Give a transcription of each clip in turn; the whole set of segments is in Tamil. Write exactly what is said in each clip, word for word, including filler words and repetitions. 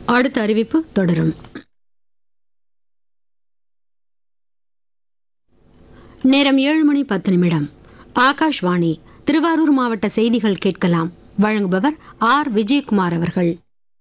அடுத்த அறிவிப்பு தொடரும். நேரம் ஏழு மணி பத்து நிமிடம். ஆகாஷ்வாணி திருவாரூர் மாவட்ட செய்திகள் கேட்கலாம். வழங்குபவர் ஆர் விஜயகுமார் அவர்கள்.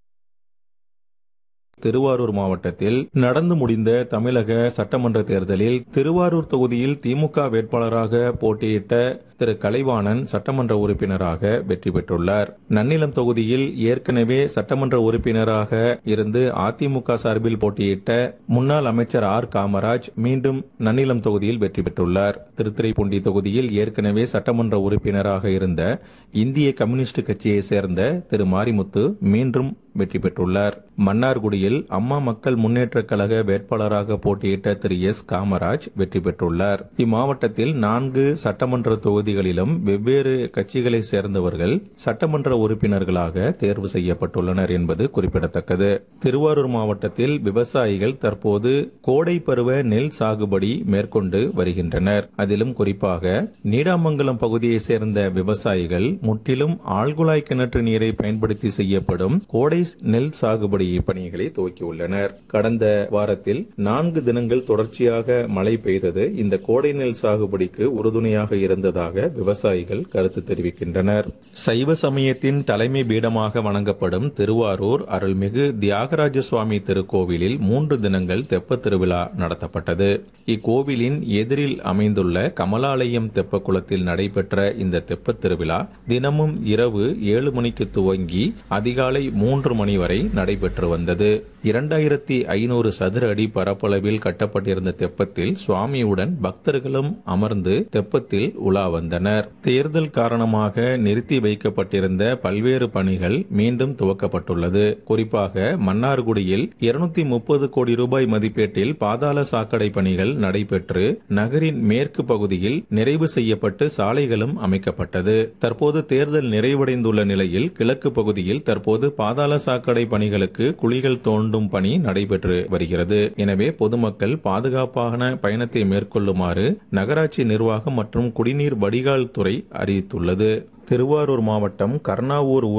திருவாரூர் மாவட்டத்தில் நடந்து முடிந்த தமிழக சட்டமன்ற தேர்தலில் திருவாரூர் தொகுதியில் திமுக வேட்பாளராக போட்டியிட்ட திரு கலைவாணன் சட்டமன்ற உறுப்பினராக வெற்றி பெற்றுள்ளார். நன்னிலம் தொகுதியில் ஏற்கனவே சட்டமன்ற உறுப்பினராக இருந்து அதிமுக சார்பில் போட்டியிட்ட முன்னாள் அமைச்சர் ஆர் காமராஜ் மீண்டும் நன்னிலம் தொகுதியில் வெற்றி பெற்றுள்ளார். திருத்துறைப்பூண்டி தொகுதியில் ஏற்கனவே சட்டமன்ற உறுப்பினராக இருந்த இந்திய கம்யூனிஸ்ட் கட்சியை சேர்ந்த திரு மாரிமுத்து மீண்டும் வெற்றி பெற்றுள்ளார். மன்னார்குடியில் அம்மா மக்கள் முன்னேற்ற கழக வேட்பாளராக போட்டியிட்ட திரு எஸ் காமராஜ் வெற்றி பெற்றுள்ளார். இம்மாவட்டத்தில் நான்கு சட்டமன்ற தொகுதிகளிலும் வெவ்வேறு கட்சிகளை சேர்ந்தவர்கள் சட்டமன்ற உறுப்பினர்களாக தேர்வு செய்யப்பட்டுள்ளனர் என்பது குறிப்பிடத்தக்கது. திருவாரூர் மாவட்டத்தில் விவசாயிகள் தற்போது கோடை பருவ நெல் சாகுபடி மேற்கொண்டு வருகின்றனர். அதிலும் குறிப்பாக நீடாமங்கலம் பகுதியை சேர்ந்த விவசாயிகள் முற்றிலும் ஆழ்குழாய் கிணற்று நீரை பயன்படுத்தி செய்யப்படும் கோடை நெல் சாகுபடி பணிகளை துவக்கியுள்ளனர். கடந்த வாரத்தில் நான்கு தினங்கள் தொடர்ச்சியாக மழை பெய்தது இந்த கோடை நெல் சாகுபடிக்கு உறுதுணையாக இருந்ததாக விவசாயிகள் கருத்து தெரிவிக்கின்றனர். சைவ சமயத்தின் தலைமை பீடமாக வணங்கப்படும் திருவாரூர் அருள்மிகு தியாகராஜ சுவாமி திருக்கோவிலில் மூன்று தினங்கள் தெப்ப திருவிழா நடத்தப்பட்டது. இக்கோவிலின் எதிரில் அமைந்துள்ள கமலாலயம் தெப்ப குளத்தில் நடைபெற்ற இந்த தெப்ப திருவிழா தினமும் இரவு ஏழு மணிக்கு துவங்கி அதிகாலை மூன்று மணி வரை நடைபெற்று வந்தது. இரண்டாயிரத்தி ஐநூறு சதுர அடி பரப்பளவில் கட்டப்பட்டிருந்த தெப்பத்தில் சுவாமியுடன் பக்தர்களும் அமர்ந்து தெப்பத்தில் உலா வந்தனர். தேர்தல் காரணமாக நிறுத்தி வைக்கப்பட்டிருந்த பல்வேறு பணிகள் மீண்டும் துவக்கப்பட்டுள்ளது. குறிப்பாக மன்னார்குடியில் இருநூத்தி முப்பது கோடி ரூபாய் மதிப்பீட்டில் பாதாள சாக்கடை பணிகள் நடைபெற்று நகரின் மேற்கு பகுதியில் நிறைவு செய்யப்பட்டு சாலைகளும் அமைக்கப்பட்டது. தற்போது தேர்தல் நிறைவடைந்துள்ள நிலையில் கிழக்கு பகுதியில் தற்போது பாதாள சாக்கடை பணிகளுக்கு குழிகள் தோண்டும் பணி நடைபெற்று வருகிறது. எனவே பொதுமக்கள் பாதுகாப்பான பயணத்தை மேற்கொள்ளுமாறு நகராட்சி நிர்வாகம் மற்றும் குடிநீர் வடிகால் துறை அறிவித்துள்ளது. திருவாரூர் மாவட்டம் கர்ணாவூர்